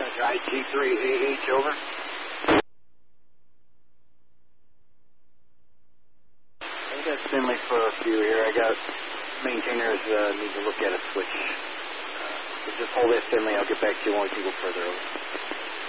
Roger, IG3AH, over. I got Finley for a few here. I got maintainers need to look at a switch. So just hold it, Finley. I'll get back to you when we can go further over.